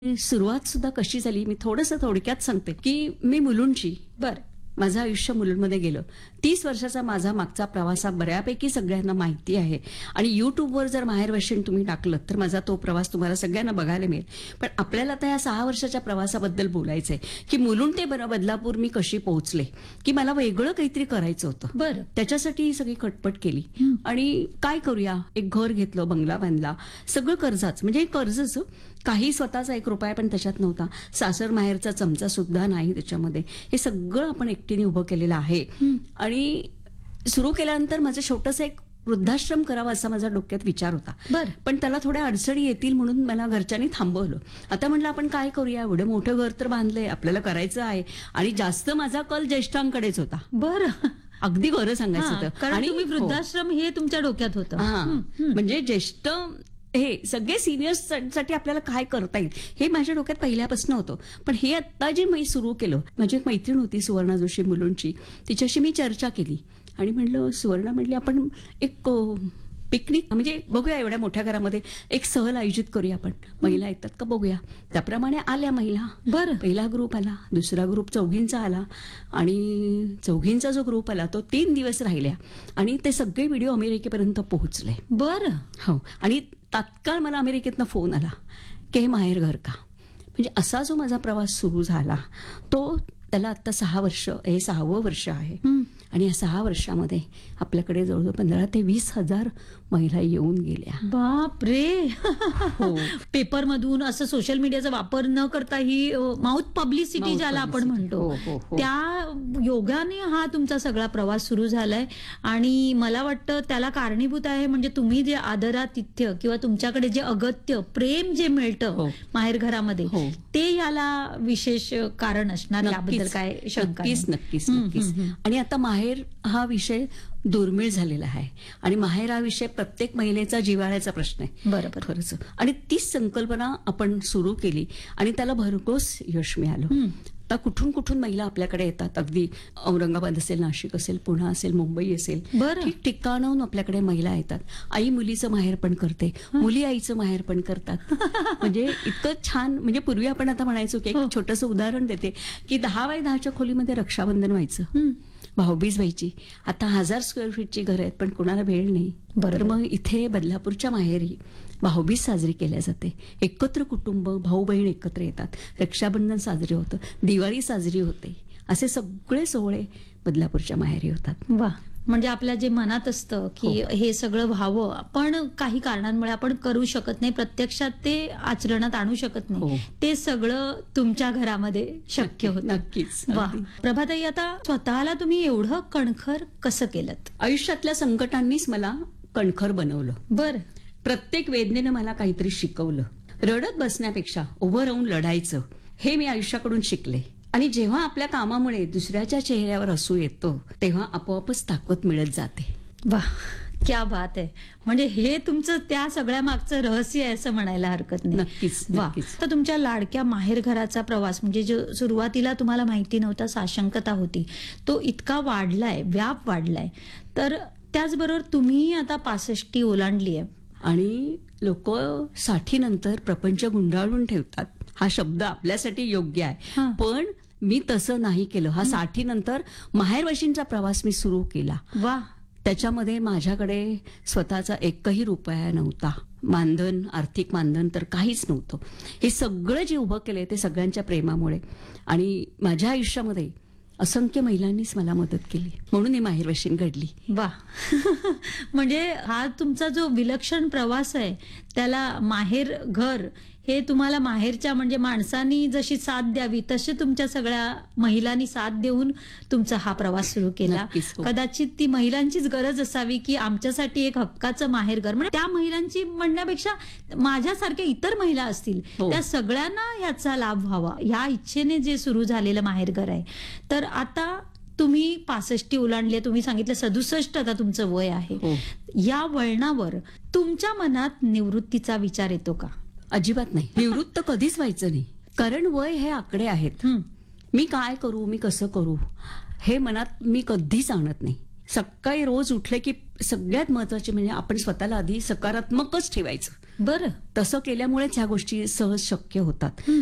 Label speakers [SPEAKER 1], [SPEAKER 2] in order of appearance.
[SPEAKER 1] सुरुवात सुद्धा कशी झाली मी थोडंसं थोडक्यात सांगते की मी मुलुंडची.
[SPEAKER 2] बर
[SPEAKER 1] माझं आयुष्य मुलुंडमध्ये गेलं. 30 वर्षाचा माझा मागचा प्रवास हा बऱ्यापैकी सगळ्यांना माहिती आहे आणि युट्यूबवर जर माहेरवाशीण तुम्ही टाकलं तर माझा तो प्रवास तुम्हाला सगळ्यांना बघायला मिळेल. पण आपल्याला आता या 6 वर्षाच्या प्रवासाबद्दल बोलायचंय की मुलुंड ते बदलापूर मी कशी पोहोचले, की मला वेगळं काहीतरी करायचं होतं.
[SPEAKER 2] बर
[SPEAKER 1] त्याच्यासाठी ही सगळी खटपट केली आणि काय करूया, एक घर घेतलं, बंगला बांधला, सगळं कर्जाच, म्हणजे कर्जच, काही स्वतःचा 1 रुपया पण त्याच्यात नव्हता, सासर माहेरचा चमचा सुद्धा नाही त्याच्यामध्ये. हे सगळं आपण एकटीने उभं केलेलं आहे आणि सुरू केल्यानंतर माझं छोटंसं एक वृद्धाश्रम करावा असा माझा डोक्यात विचार होता.
[SPEAKER 2] बर
[SPEAKER 1] पण त्याला थोड्या अडचणी येतील म्हणून मला घरच्यांनी थांबवलं. आता म्हणलं आपण काय करूया, एवढं मोठं घर तर बांधलंय, आपल्याला करायचं आहे आणि जास्त माझा कल ज्येष्ठांकडेच होता.
[SPEAKER 2] बर
[SPEAKER 1] अगदी खरं सांगायचं होतं.
[SPEAKER 2] कारण तुम्ही
[SPEAKER 1] हो.
[SPEAKER 2] वृद्धाश्रम हे तुमच्या डोक्यात होतं.
[SPEAKER 1] हा, म्हणजे ज्येष्ठ हे सगळे सिनियर्स साठी आपल्याला काय करता येईल हे माझ्या डोक्यात पहिल्यापासून होतं. पण हे आता जे मी सुरू केलं, माझी एक मैत्रीण होती सुवर्णा जोशी मुलुंडची, तिच्याशी मी चर्चा केली आणि म्हणलं, सुवर्णा म्हणली आपण एक पिकनिक, म्हणजे बघूया एवढ्या मोठ्या घरामध्ये एक सहल आयोजित करूया, आपण महिला येतात का बघूया. त्याप्रमाणे आल्या महिला.
[SPEAKER 2] बरं.
[SPEAKER 1] पहिला ग्रुप आला, दुसरा ग्रुप चौघींचा आला आणि चौघींचा जो ग्रुप आला तो 3 दिवस राहिल्या आणि ते सगळे व्हिडिओ अमेरिकेपर्यंत पोहोचले.
[SPEAKER 2] बर
[SPEAKER 1] हो, आणि तात्काळ मला अमेरिकेतनं फोन आला की हे माहेर घर का. म्हणजे असा जो माझा प्रवास सुरू झाला तो त्याला आता 6 वर्ष, हे 6वं वर्ष आहे आणि या 6 वर्षामध्ये आपल्याकडे जवळजवळ 15 ते 20 हजार महिला येऊन गेल्या.
[SPEAKER 2] बाप रे.
[SPEAKER 1] हो.
[SPEAKER 2] पेपर मधून असं सोशल मीडियाचा वापर न करता ही माउथ पब्लिसिटी
[SPEAKER 1] Mouth
[SPEAKER 2] ज्याला आपण
[SPEAKER 1] publicity.
[SPEAKER 2] म्हणतो,
[SPEAKER 1] हो, हो, हो.
[SPEAKER 2] त्या योगाने हा तुमचा सगळा प्रवास सुरू झालाय आणि मला वाटतं त्याला कारणीभूत आहे म्हणजे तुम्ही जे आदरातिथ्य किंवा तुमच्याकडे जे अगत्य प्रेम जे मिळतं
[SPEAKER 1] हो.
[SPEAKER 2] माहेर घरामध्ये,
[SPEAKER 1] हो.
[SPEAKER 2] ते याला विशेष कारण असणार, याबद्दल काय शंका
[SPEAKER 1] नक्कीच
[SPEAKER 2] नाही.
[SPEAKER 1] नक्कीच नक्कीच. आणि आता माहेर हा विषय दुर्मिळ झालेला आहे आणि माहेर हा विषय प्रत्येक महिलेचा जिव्हाळ्याचा प्रश्न आहे.
[SPEAKER 2] बरोबर.
[SPEAKER 1] खरंच. आणि तीच संकल्पना आपण सुरू केली आणि त्याला भरघोस यश मिळालं. आता कुठून कुठून महिला आपल्याकडे येतात, अगदी औरंगाबाद असेल, नाशिक असेल, पुणे असेल, मुंबई असेल,
[SPEAKER 2] बरं.
[SPEAKER 1] ठिकठिकाणाहून आपल्याकडे महिला येतात. आई मुलीचं माहेर पण करते, मुली आईचं माहेर पण करतात. म्हणजे इतकं छान. म्हणजे पूर्वी आपण आता म्हणायचो की एक छोटंसं उदाहरण देते की 10 बाय 10च्या खोलीमध्ये रक्षाबंधन व्हायचं, भाऊबीज व्हायची. आता 1000 स्क्वेअर फीटची घरं आहेत पण कुणाला वेळ नाही. तर मग इथे बदलापूरच्या माहेरी भाऊबीज साजरी केल्या जाते. एकत्र कुटुंब, भाऊ बहीण एकत्र येतात, रक्षाबंधन साजरे होतं, दिवाळी साजरी होते. असे सगळे सोहळे बदलापूरच्या माहेरी होतात.
[SPEAKER 2] वा, म्हणजे आपल्या जे मनात असतं की हे सगळं व्हावं, पण काही कारणांमुळे आपण करू शकत नाही, प्रत्यक्षात ते आचरणात आणू शकत नाही,
[SPEAKER 1] हो.
[SPEAKER 2] ते सगळं तुमच्या घरामध्ये शक्य होतं.
[SPEAKER 1] नक्कीच.
[SPEAKER 2] वा.
[SPEAKER 1] अगदी.
[SPEAKER 2] प्रभाताई, आता स्वतःला तुम्ही एवढं कणखर कसं केलं?
[SPEAKER 1] आयुष्यातल्या संकटांनीच मला कणखर बनवलं.
[SPEAKER 2] बर
[SPEAKER 1] प्रत्येक वेदनेनं मला काहीतरी शिकवलं. रडत बसण्यापेक्षा उभं राहून लढायचं हे मी आयुष्याकडून शिकले. आणि जेव्हा आपल्या कामामुळे दुसऱ्याच्या चेहऱ्यावर हसू येतो तेव्हा आपोआपच ताकद मिळत जाते.
[SPEAKER 2] वा, क्या बात आहे. म्हणजे हे तुमचं त्या सगळ्या मागचं रहस्य आहे असं म्हणायला हरकत नाही.
[SPEAKER 1] नक्कीच
[SPEAKER 2] वा.
[SPEAKER 1] नक्कीच.
[SPEAKER 2] तर तुमच्या लाडक्या माहेर घराचा प्रवास, म्हणजे जो सुरुवातीला तुम्हाला माहिती नव्हता, साशंकता होती, तो इतका वाढलाय, व्याप वाढलाय. तर त्याचबरोबर तुम्ही आता 65 ओलांडली आहे
[SPEAKER 1] आणि लोक 60 नंतर प्रपंच गुंडाळून ठेवतात. हा शब्द आपल्यासाठी योग्य आहे,
[SPEAKER 2] हा.
[SPEAKER 1] पण मी तसं नाही केलं. हा 60 नंतर माहेरवाशींचा प्रवास मी सुरू केला.
[SPEAKER 2] वा.
[SPEAKER 1] त्याच्यामध्ये माझ्याकडे स्वतःचा 1ही रुपया नव्हता. मानधन, आर्थिक मानधन तर काहीच नव्हतं. हे सगळं जे उभं केलंय ते सगळ्यांच्या प्रेमामुळे आणि माझ्या आयुष्यामध्ये असंख्य महिलांनीच मला मदत केली, म्हणून ही माहेरवाशीण घडली.
[SPEAKER 2] वा. म्हणजे हा तुमचा जो विलक्षण प्रवास आहे त्याला माहेर घर हे तुम्हाला माहेरच्या म्हणजे माणसांनी जशी साथ द्यावी तसे तुमच्या सगळ्या महिलांनी साथ देऊन तुमचा हा प्रवास सुरू केला.
[SPEAKER 1] नक्कीच, हो.
[SPEAKER 2] कदाचित ती महिलांचीच गरज असावी की आमच्यासाठी एक हक्काचं माहेर घर, म्हणजे त्या महिलांची म्हणण्यापेक्षा माझ्यासारख्या इतर महिला असतील,
[SPEAKER 1] हो.
[SPEAKER 2] त्या सगळ्यांना ह्याचा लाभ व्हावा ह्या इच्छेने जे सुरू झालेलं माहेर घर आहे. तर आता तुम्ही 65 ओलांडले, तुम्ही सांगितलं 67 आता तुमचं वय आहे.
[SPEAKER 1] हो.
[SPEAKER 2] या वळणावर तुमच्या मनात निवृत्तीचा विचार येतो का?
[SPEAKER 1] अजिबात नाही. निवृत्त कधीच व्हायचं नाही, कारण वय हे आकडे आहेत. मी काय करू, मी कसं करू हे मनात मी कधीच आणत नाही. सकाळी रोज उठले की सगळ्यात महत्वाचे म्हणजे आपण स्वतःला आधी सकारात्मकच ठेवायचं.
[SPEAKER 2] बरं.
[SPEAKER 1] तसं केल्यामुळेच ह्या गोष्टी सहज शक्य होतात.